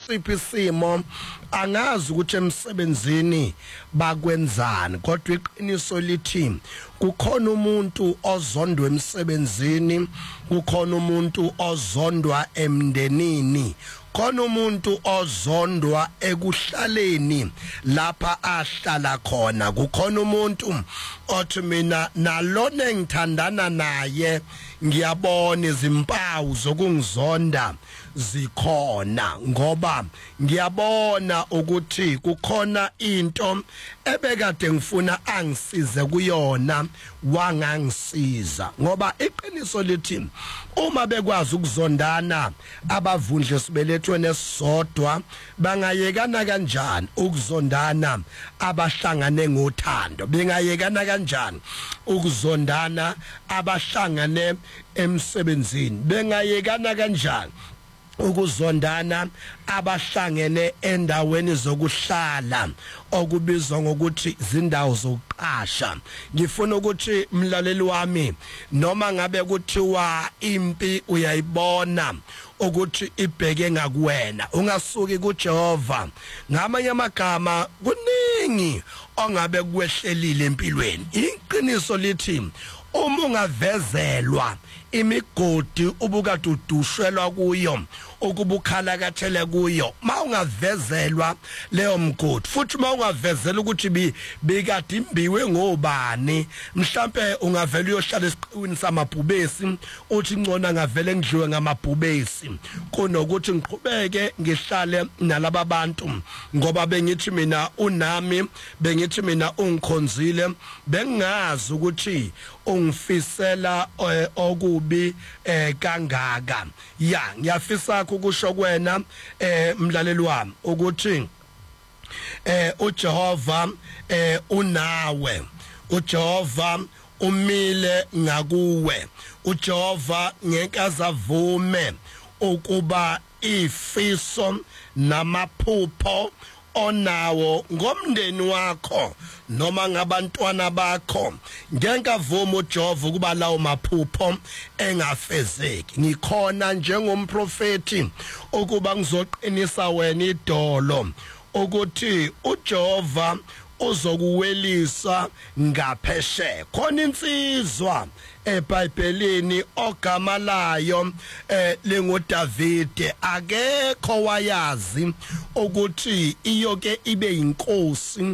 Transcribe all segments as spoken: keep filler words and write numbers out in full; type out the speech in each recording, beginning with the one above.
nasiphi isimo angazi ukuthi emsebenzini bakwenzani kodwa iqiniso lithi kukhona umuntu ozondwa emsebenzini kukhona umuntu ozondwa emndenini khona umuntu ozondwa ekuhlaleni lapha ahlala khona kukhona umuntu othi mina nalona engithandana naye ngiyabona izimpawu zokungizonda zikhona ngoba ngiyabona ukuthi kukhona into ebekade ngifuna angisize kuyona wangangisiza ngoba iqiniso lithi uma bekwazi ukuzondana abavundle sibelethwe nesodwa bangayekana kanjani ukuzondana abahlangane ngothando bengayekana kanjani ukuzondana abahlangane emsebenzini bengayekana kanjani ukuzondana abahlangene endaweni zokuhlala okubizwa ngokuthi izindawo zokuqasha ngifuna ukuthi mlaleli wami noma ngabe kuthiwa impi uyayibona ukuthi ibheke ngakuwena ungasuki kuJehova ngamanye amagama kuningi ongabe kwehlelile empilweni iqiniso lithi uma ungavezelwa imigodi ubukade udushelwa kuyo ukubukhala kathele kuyo mawungavezelwa leyo mgodi futhi mawungavezela ukuthi bikade imbiwe ngobani mhlambe ungavela uyohlala esiqiwini samabhubesi uthi ngcona ngavele ngidliwe ngamabhubesi kunokuthi ngiqhubeke ngihlale nalabo bantu ngoba bengithi mina unami bengithi mina ungikhonzile bengazi ukuthi ungifisela okubi eh kangaka ya ngiyafisa ukusho kwena eh mlaleli wami ukuthi eh uJehova eh unawe uJehova umile ngakuwe uJehova ngekazavume ukuba ifiso namaphupho onawo ngomndeni wakho noma ngabantwana bakho ngengavuma uJehova kuba lawo maphupho engafezeki ngikhona njengomprofeti ukuba ngizoqinisa wena idolo ukuthi uJehova uzokuwelisa ngapheshe khona insizwa eBhayibhelini ogama layo eh lengoDavide akekho wayazi ukuthi iyoke ibe inkosi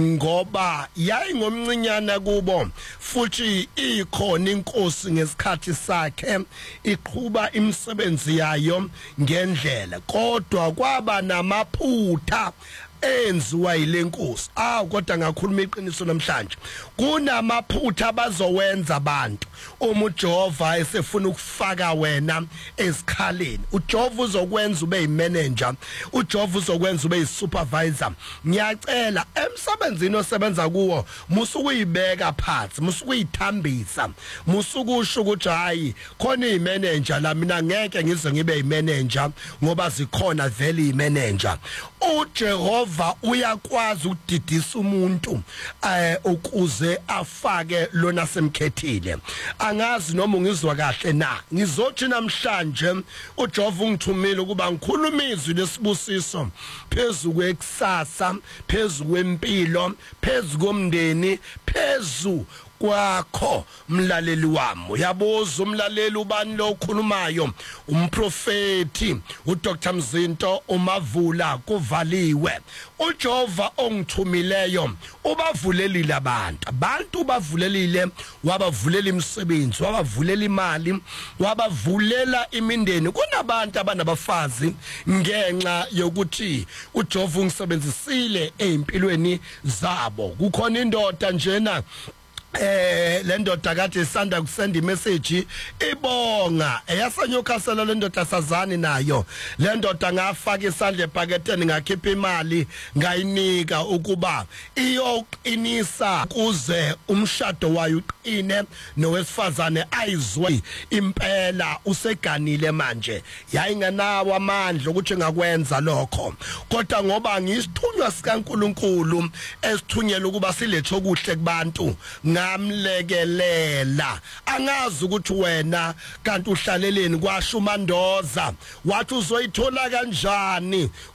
ngoba yayingomncinyana kubo futhi ikhona inkosi ngesikhathi sakhe iqhuba imisebenzi yayo ngendlela kodwa kwaba namaphutha enziwa yilenkosi ah kodwa ngakhuluma iqiniso namhlanje kunamaphutha bazowenza abantu uma uJehova esefuna ukufaka wena esikhaleni uJehova uzokwenza ube yimanager uJehova uzokwenza ube yisupervisor ngiyacela emsebenzini osebenza kuwo musukuyibeka phansi musukuyithambisa musukusho ukuthi hayi khona imanager la mina ngeke ngize ngibe yimanager ngoba zikhona vele imanager uJehova uyakwazi ukudidisa umuntu eh ukuze afake lona semkhethile angazi noma ungizwa kahle na ngizothi namhlanje uJehova ungithumile ukuba ngikhuluma izwi lesibusiso phezulu kwekusasa phezulu kwempilo phezulu komndeni phezulu kwakho mlaleli wami uyabuza umlaleli ubani lo okhulumayo umprofeti uDr Mzinto uMavula kuvaliwe uJehova ongithumileyo ubavulelile abantu abantu bavulelile wabavulela imisebenzi wabavulela imali wabavulela imindeni kunabantu abanabafazi ngenxa yokuthi uJehova ungisebenzisile ezimpilweni zabo kukhona indoda njena eh le ndoda kade isanda kusenda imessage ibonga eyasanyokhasela le ndoda sazani nayo le ndoda ngafaka isandla ephaketheni ngakhipha imali ngayinika ukuba iyoqinisa kuze umshado wayo uqine nowesifazane ayizwe impela useganile manje yayinganawo amandla ukuthi ngakwenza lokho kodwa ngoba ngisithunywa sikaNkuluNkulu esithunyela ukuba silethe okuhle kubantu ngamlekelela angazi ukuthi wena kanti uhlaleleni kwasho uMandoza wathi uzoyithola kanjani